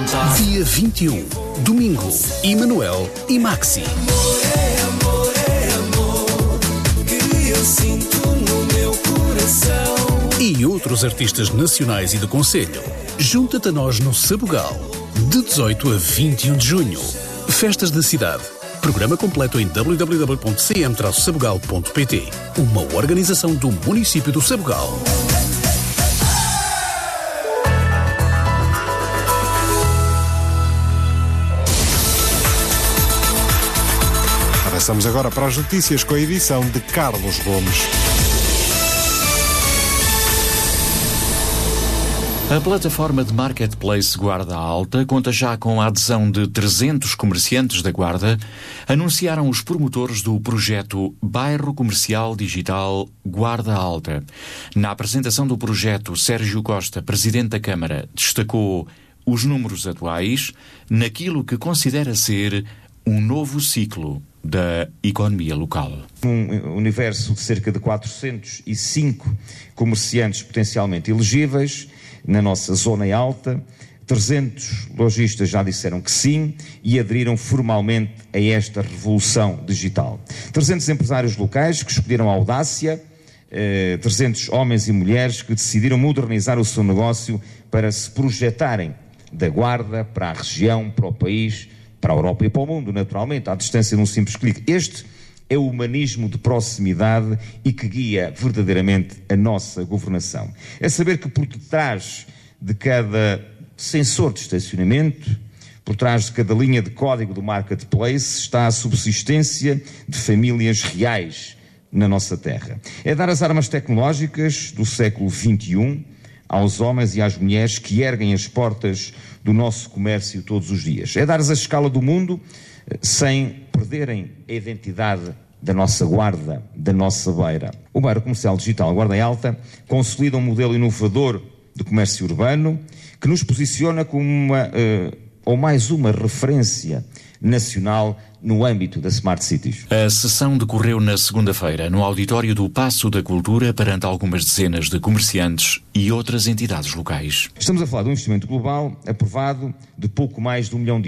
Dia 21, domingo, Emanuel e Maxi. Que eu sinto no meu coração. E outros artistas nacionais e do concelho. Junta-te a nós no Sabugal, de 18 a 21 de junho. Festas da cidade. Programa completo em www.cm-sabugal.pt. Uma organização do município do Sabugal. Passamos agora para as notícias com a edição de Carlos Gomes. A plataforma de marketplace Guarda Alta conta já com a adesão de 300 comerciantes da Guarda, anunciaram os promotores do projeto Bairro Comercial Digital Guarda Alta. Na apresentação do projeto, Sérgio Costa, presidente da Câmara, destacou os números atuais naquilo que considera ser um novo ciclo da economia local. Um universo de cerca de 405 comerciantes potencialmente elegíveis na nossa zona alta. 300 lojistas já disseram que sim e aderiram formalmente a esta revolução digital. 300 empresários locais que escolheram a audácia, 300 homens e mulheres que decidiram modernizar o seu negócio para se projetarem da Guarda para a região, para o país, para a Europa e para o mundo, naturalmente, à distância de um simples clique. Este é o humanismo de proximidade e que guia verdadeiramente a nossa governação. É saber que por detrás de cada sensor de estacionamento, por trás de cada linha de código do marketplace, está a subsistência de famílias reais na nossa terra. É dar as armas tecnológicas do século XXI aos homens e às mulheres que erguem as portas do nosso comércio todos os dias. É dar-lhes a escala do mundo sem perderem a identidade da nossa Guarda, da nossa beira. O Bairro Comercial Digital Guarda Alta consolida um modelo inovador de comércio urbano que nos posiciona como mais uma referência nacional no âmbito da Smart Cities. A sessão decorreu na segunda-feira no auditório do Paço da Cultura perante algumas dezenas de comerciantes e outras entidades locais. Estamos a falar de um investimento global aprovado de pouco mais de €1 milhão.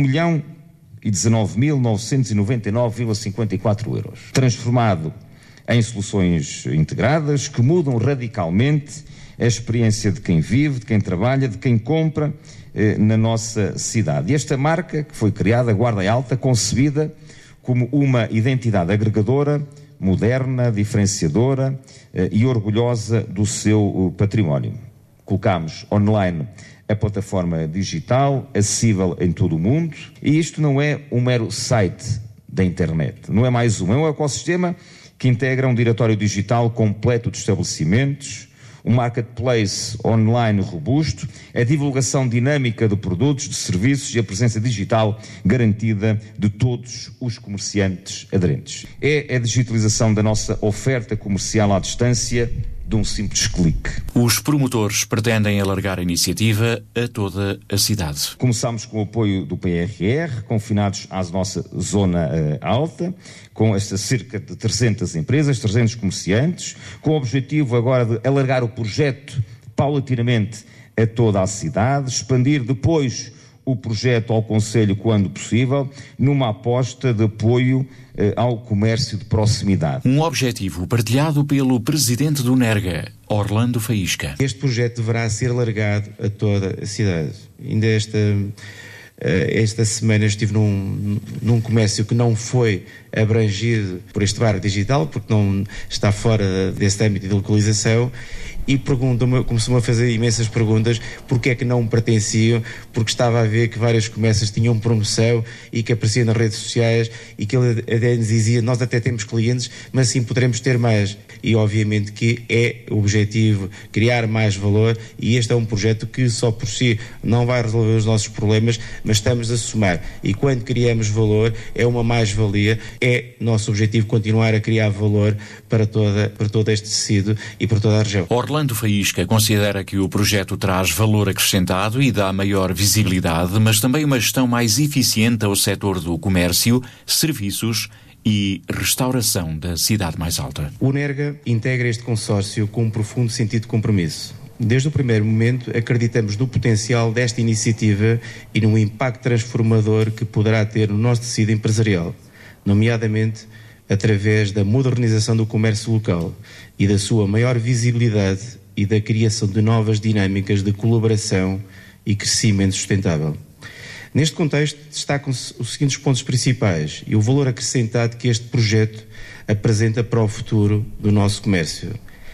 1.019.999,54 euros. Transformado em soluções integradas que mudam radicalmente a experiência de quem vive, de quem trabalha, de quem compra na nossa cidade. E esta marca, que foi criada, Guarda Alta, concebida como uma identidade agregadora, moderna, diferenciadora e orgulhosa do seu património. Colocámos online a plataforma digital, acessível em todo o mundo, e isto não é um mero site da internet, não é mais é um ecossistema que integra um diretório digital completo de estabelecimentos, um marketplace online robusto, a divulgação dinâmica de produtos, de serviços e a presença digital garantida de todos os comerciantes aderentes. É a digitalização da nossa oferta comercial à distância de um simples clique. Os promotores pretendem alargar a iniciativa a toda a cidade. Começámos com o apoio do PRR, confinados à nossa zona alta, com esta cerca de 300 empresas, 300 comerciantes, com o objetivo agora de alargar o projeto paulatinamente a toda a cidade, expandir depois o projeto ao concelho quando possível, numa aposta de apoio ao comércio de proximidade. Um objetivo partilhado pelo presidente do NERGA, Orlando Faísca. Este projeto deverá ser alargado a toda a cidade. Ainda esta semana estive num comércio que não foi abrangido por este bairro digital, porque não está fora desse âmbito de localização, e começou-me a fazer imensas perguntas porque é que não pertenciam, porque estava a ver que vários comércios tinham promoção e que apareciam nas redes sociais e que ele até nos dizia, nós até temos clientes, mas assim poderemos ter mais. E obviamente que é o objetivo criar mais valor, e este é um projeto que só por si não vai resolver os nossos problemas, mas estamos a somar. E quando criamos valor, é uma mais-valia, é nosso objetivo continuar a criar valor para todo este tecido e para toda a região. Orlando Faísca considera que o projeto traz valor acrescentado e dá maior visibilidade, mas também uma gestão mais eficiente ao setor do comércio, serviços e restauração da cidade mais alta. O NERGA integra este consórcio com um profundo sentido de compromisso. Desde o primeiro momento, acreditamos no potencial desta iniciativa e no impacto transformador que poderá ter no nosso tecido empresarial, nomeadamente através da modernização do comércio local e da sua maior visibilidade e da criação de novas dinâmicas de colaboração e crescimento sustentável. Neste contexto, destacam-se os seguintes pontos principais e o valor acrescentado que este projeto apresenta para o futuro do nosso comércio.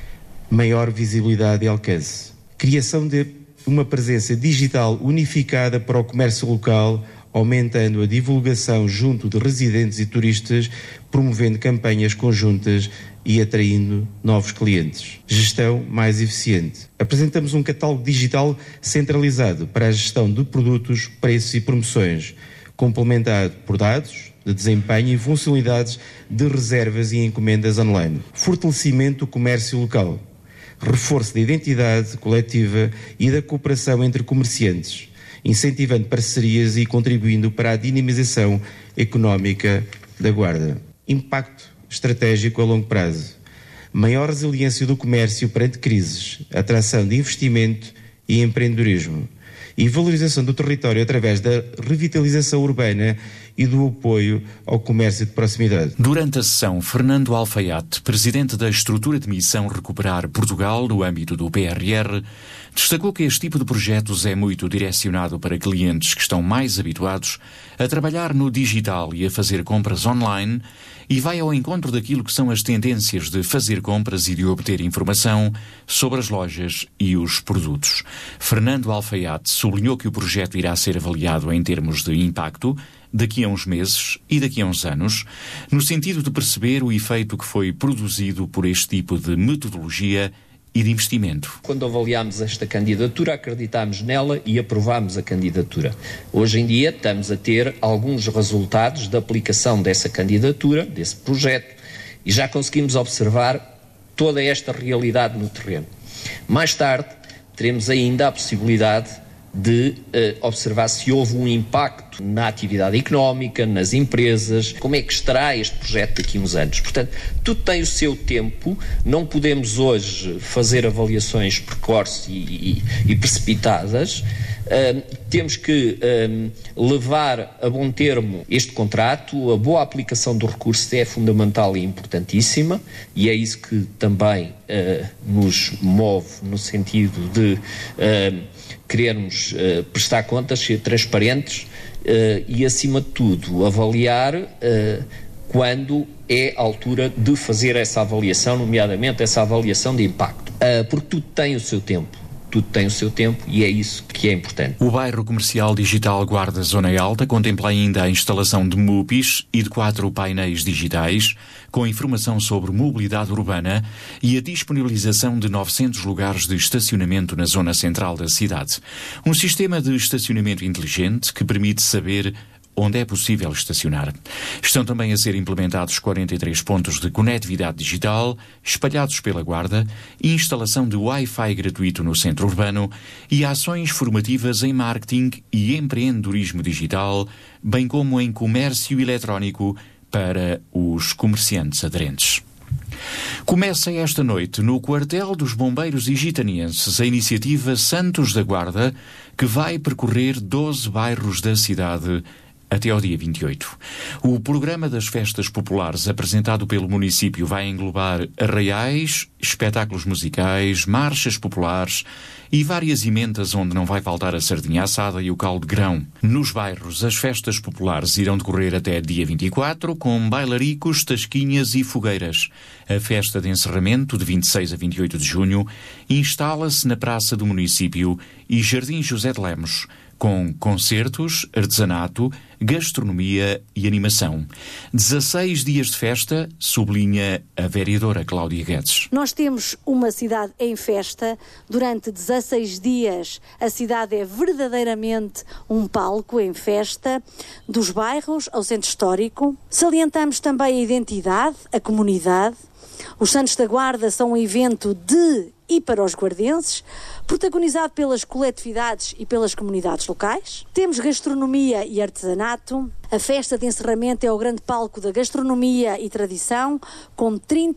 Maior visibilidade e alcance. Criação de uma presença digital unificada para o comércio local, aumentando a divulgação junto de residentes e turistas, promovendo campanhas conjuntas e atraindo novos clientes. Gestão mais eficiente. Apresentamos um catálogo digital centralizado para a gestão de produtos, preços e promoções, complementado por dados de desempenho e funcionalidades de reservas e encomendas online. Fortalecimento do comércio local. Reforço da identidade coletiva e da cooperação entre comerciantes, incentivando parcerias e contribuindo para a dinamização económica da Guarda. Impacto estratégico a longo prazo. Maior resiliência do comércio perante crises, atração de investimento e empreendedorismo. E valorização do território através da revitalização urbana e do apoio ao comércio de proximidade. Durante a sessão, Fernando Alfaiate, presidente da estrutura de missão Recuperar Portugal no âmbito do PRR, destacou que este tipo de projetos é muito direcionado para clientes que estão mais habituados a trabalhar no digital e a fazer compras online e vai ao encontro daquilo que são as tendências de fazer compras e de obter informação sobre as lojas e os produtos. Fernando Alfaiate sublinhou que o projeto irá ser avaliado em termos de impacto daqui a uns meses e daqui a uns anos, no sentido de perceber o efeito que foi produzido por este tipo de metodologia e de investimento. Quando avaliámos esta candidatura, acreditámos nela e aprovámos a candidatura. Hoje em dia estamos a ter alguns resultados da aplicação dessa candidatura, desse projeto, e já conseguimos observar toda esta realidade no terreno. Mais tarde, teremos ainda a possibilidade de observar se houve um impacto na atividade económica, nas empresas, como é que estará este projeto daqui a uns anos. Portanto, tudo tem o seu tempo, não podemos hoje fazer avaliações precoces e precipitadas, temos que levar a bom termo este contrato, a boa aplicação do recurso é fundamental e importantíssima, e é isso que também nos move no sentido de querermos prestar contas, ser transparentes e, acima de tudo, avaliar quando é a altura de fazer essa avaliação, nomeadamente essa avaliação de impacto. Porque tudo tem o seu tempo. Tudo tem o seu tempo e é isso que é importante. O bairro comercial digital Guarda Zona Alta contempla ainda a instalação de MUPIs e de 4 painéis digitais com informação sobre mobilidade urbana e a disponibilização de 900 lugares de estacionamento na zona central da cidade. Um sistema de estacionamento inteligente que permite saber onde é possível estacionar. Estão também a ser implementados 43 pontos de conectividade digital, espalhados pela Guarda, instalação de Wi-Fi gratuito no centro urbano e ações formativas em marketing e empreendedorismo digital, bem como em comércio eletrónico para os comerciantes aderentes. Começa esta noite no quartel dos bombeiros igitanienses a iniciativa Santos da Guarda, que vai percorrer 12 bairros da cidade até ao dia 28. O programa das festas populares apresentado pelo município vai englobar arraiais, espetáculos musicais, marchas populares e várias emendas onde não vai faltar a sardinha assada e o caldo de grão. Nos bairros, as festas populares irão decorrer até dia 24, com bailaricos, tasquinhas e fogueiras. A festa de encerramento, de 26 a 28 de junho, instala-se na Praça do Município e Jardim José de Lemos, com concertos, artesanato, gastronomia e animação. 16 dias de festa, sublinha a vereadora Cláudia Guedes. Nós temos uma cidade em festa. Durante 16 dias a cidade é verdadeiramente um palco em festa, dos bairros ao centro histórico. Salientamos também a identidade, a comunidade, Os Santos da Guarda são um evento de e para os guardenses, protagonizado pelas coletividades e pelas comunidades locais. Temos gastronomia e artesanato. A festa de encerramento é o grande palco da gastronomia e tradição, com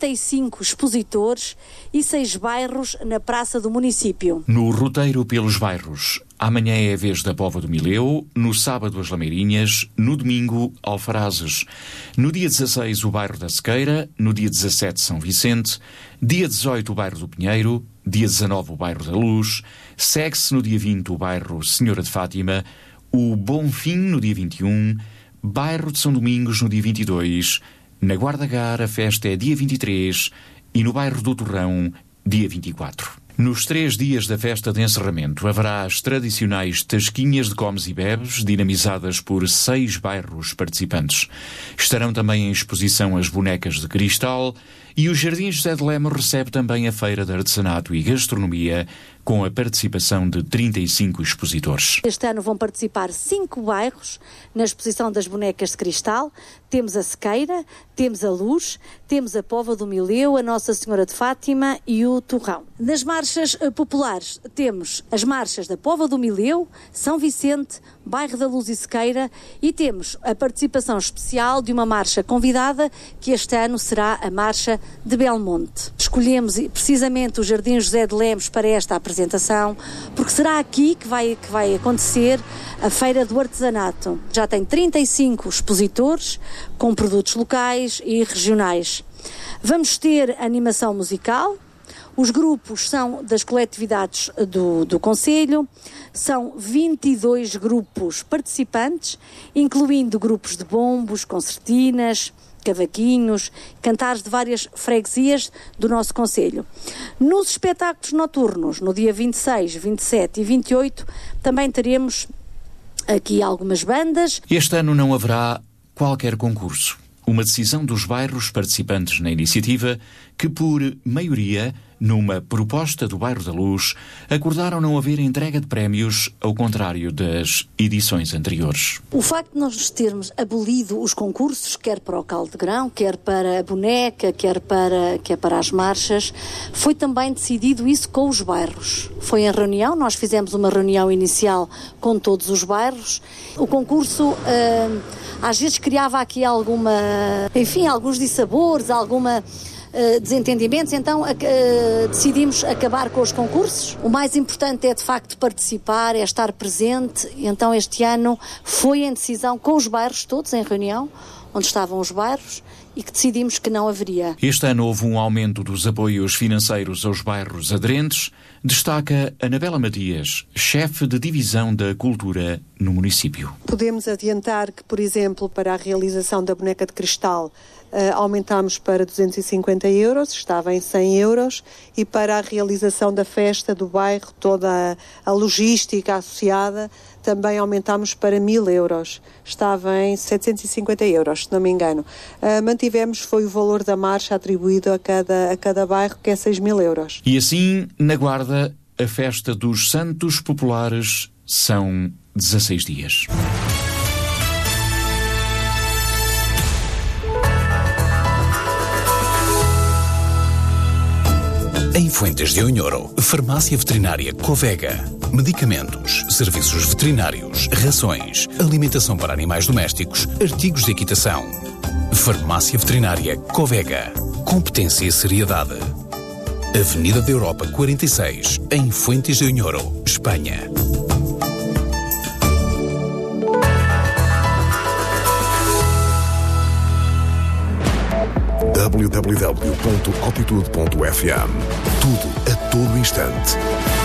35 expositores e 6 bairros na praça do município. No roteiro pelos bairros, amanhã é a vez da Póvoa do Mileu, no sábado as Lameirinhas, no domingo Alfarazes, no dia 16 o bairro da Sequeira, no dia 17 São Vicente, dia 18 o bairro do Pinheiro, dia 19 o bairro da Luz, segue-se no dia 20 o bairro Senhora de Fátima, o Bonfim no dia 21, bairro de São Domingos no dia 22, na Guarda Gar a festa é dia 23 e no bairro do Torrão dia 24. Nos 3 dias da festa de encerramento haverá as tradicionais tasquinhas de comes e bebes, dinamizadas por 6 bairros participantes. Estarão também em exposição as bonecas de cristal e o Jardim José de Lemos recebe também a Feira de Artesanato e Gastronomia, com a participação de 35 expositores. Este ano vão participar 5 bairros na exposição das bonecas de cristal. Temos a Sequeira, temos a Luz, temos a Póvoa do Mileu, a Nossa Senhora de Fátima e o Torrão. Nas marchas populares temos as marchas da Póvoa do Mileu, São Vicente, Bairro da Luz e Sequeira, e temos a participação especial de uma marcha convidada, que este ano será a Marcha de Belmonte. Escolhemos precisamente o Jardim José de Lemos para esta apresentação, porque será aqui que vai acontecer a Feira do Artesanato. Já tem 35 expositores com produtos locais e regionais. Vamos ter animação musical. Os grupos são das coletividades do Concelho, são 22 grupos participantes, incluindo grupos de bombos, concertinas, cavaquinhos, cantares de várias freguesias do nosso concelho. Nos espetáculos noturnos, no dia 26, 27 e 28, também teremos aqui algumas bandas. Este ano não haverá qualquer concurso. Uma decisão dos bairros participantes na iniciativa que, por maioria, numa proposta do Bairro da Luz, acordaram não haver entrega de prémios, ao contrário das edições anteriores. O facto de nós termos abolido os concursos, quer para o caldo de grão, quer para a boneca, quer para as marchas, foi também decidido isso com os bairros. Foi em reunião, nós fizemos uma reunião inicial com todos os bairros. O concurso às vezes criava aqui alguns dissabores, desentendimentos, então decidimos acabar com os concursos. O mais importante é de facto participar, é estar presente, então este ano foi em decisão com os bairros todos, em reunião, onde estavam os bairros, e que decidimos que não haveria. Este ano houve um aumento dos apoios financeiros aos bairros aderentes, destaca Anabela Matias, chefe de divisão da cultura no município. Podemos adiantar que, por exemplo, para a realização da boneca de cristal, aumentámos para 250 euros, estava em 100 euros, e para a realização da festa do bairro, toda a logística associada, também aumentámos para 1.000 euros, estava em 750 euros, se não me engano. Mantivemos, foi o valor da marcha atribuído a cada bairro, que é 6.000 euros. E assim, na Guarda, a festa dos Santos Populares são 16 dias. Em Fuentes de Onhoro, Farmácia Veterinária Covega. Medicamentos, serviços veterinários, rações, alimentação para animais domésticos, artigos de equitação. Farmácia Veterinária Covega. Competência e seriedade. Avenida da Europa 46, em Fuentes de Onhoro, Espanha. www.altitude.fm. Tudo a todo instante.